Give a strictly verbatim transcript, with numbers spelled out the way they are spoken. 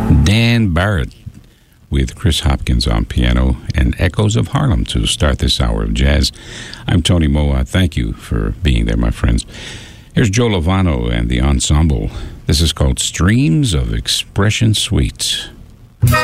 Dan Barrett with Chris Hopkins on piano and Echoes of Harlem to start this hour of jazz. I'm Tony Moa. Thank you for being there, my friends. Here's Joe Lovano and the ensemble. This is called Streams of Expression Suite.